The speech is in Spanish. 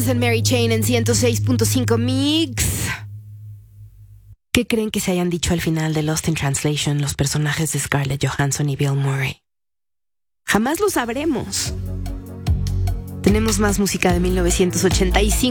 En Mary Chain en 106.5 Mix. ¿Qué creen que se hayan dicho al final de Lost in Translation los personajes de Scarlett Johansson y Bill Murray? Jamás lo sabremos. Tenemos más música de 1985.